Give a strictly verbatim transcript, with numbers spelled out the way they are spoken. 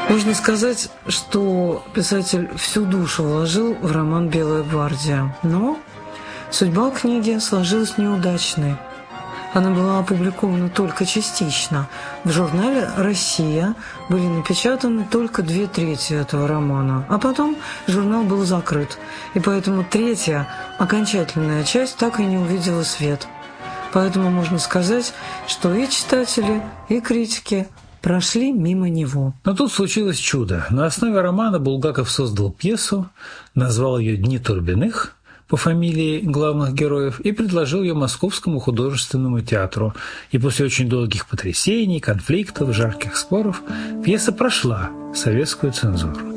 Можно сказать, что писатель всю душу вложил в роман «Белая гвардия», но судьба книги сложилась неудачной. Она была опубликована только частично. В журнале «Россия» были напечатаны только две трети этого романа, а потом журнал был закрыт, и поэтому третья, окончательная часть так и не увидела свет. Поэтому можно сказать, что и читатели, и критики прошли мимо него. Но тут случилось чудо. На основе романа Булгаков создал пьесу, назвал ее «Дни Турбиных» по фамилии главных героев и предложил ее Московскому художественному театру. И после очень долгих потрясений, конфликтов, жарких споров пьеса прошла советскую цензуру.